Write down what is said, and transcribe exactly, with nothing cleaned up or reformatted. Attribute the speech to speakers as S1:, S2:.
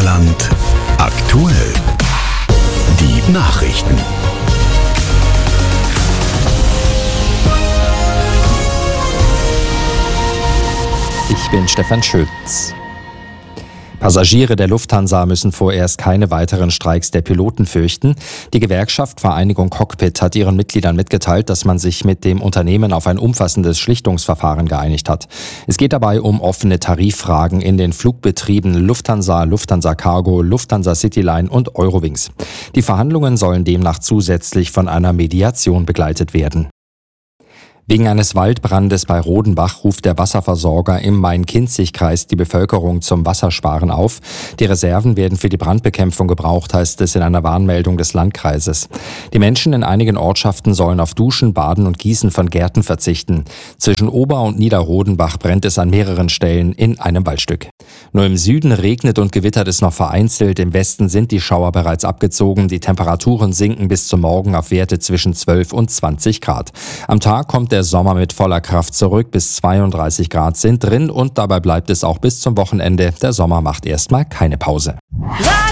S1: Sauerland aktuell. Die Nachrichten.
S2: Ich bin Stefan Schulz. Passagiere der Lufthansa müssen vorerst keine weiteren Streiks der Piloten fürchten. Die Gewerkschaft Vereinigung Cockpit hat ihren Mitgliedern mitgeteilt, dass man sich mit dem Unternehmen auf ein umfassendes Schlichtungsverfahren geeinigt hat. Es geht dabei um offene Tariffragen in den Flugbetrieben Lufthansa, Lufthansa Cargo, Lufthansa Cityline und Eurowings. Die Verhandlungen sollen demnach zusätzlich von einer Mediation begleitet werden. Wegen eines Waldbrandes bei Rodenbach ruft der Wasserversorger im Main-Kinzig-Kreis die Bevölkerung zum Wassersparen auf. Die Reserven werden für die Brandbekämpfung gebraucht, heißt es in einer Warnmeldung des Landkreises. Die Menschen in einigen Ortschaften sollen auf Duschen, Baden und Gießen von Gärten verzichten. Zwischen Ober- und Niederrodenbach brennt es an mehreren Stellen in einem Waldstück. Nur im Süden regnet und gewittert es noch vereinzelt. Im Westen sind die Schauer bereits abgezogen. Die Temperaturen sinken bis zum Morgen auf Werte zwischen zwölf und zwanzig Grad. Am Tag kommt der Sommer mit voller Kraft zurück, bis zweiunddreißig Grad sind drin und dabei bleibt es auch bis zum Wochenende. Der Sommer macht erstmal keine Pause.